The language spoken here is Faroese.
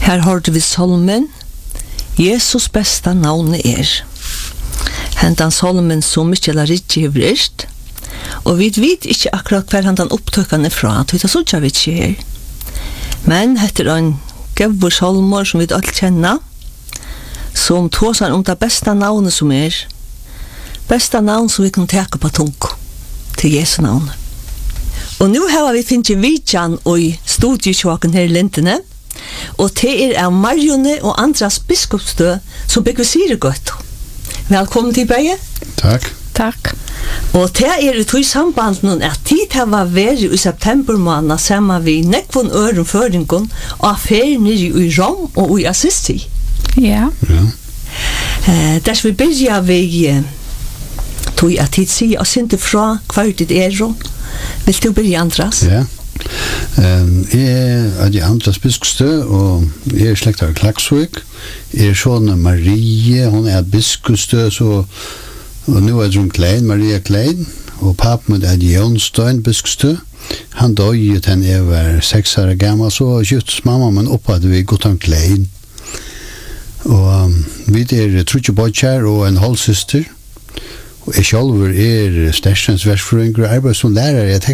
Her hørte vi salmen Jesus besta navn Hentan salmen som Mikkjela Ritje hever og vi vet ikke akkurat hver hentan opptøkene fra, at vi tar sånn vi ikke her. Men heter en gavur salmer som vi alt kjenner, som tåsar om det besta navnet som besta navn som vi kan teka på tung til Jesu navn. Og nu har vi finnet vidjan og i studietjåken her i Lintene, og det av Marjone og Andras biskopsstø som bygger sier godt. Velkommen til Bøye. Takk. Takk. Og det i tog samband at tid var vært i september måned sammen vi nekvån øren føringen og ferie nere i Rom og i Assisi. Ja. Der skal vi begynne vi tog at tid sier og sinte fra hver det Vil du begynne, Andras? Ja. Jeg Andras biskopsstø og jeg slekt av Klaksvik. Jeg sånne Marie, hun biskopsstø, så og nu hun Klein, Maria Klein, og pappen min Jonstein biskopsstø. Han døde til han var 6 år gammel, så kjøttes mamma min opp at vi gått han Klein. Og vi trutje bodkjær og en halvsyster. Og jeg selv stærsens versføringer og arbeid som lærer. Jeg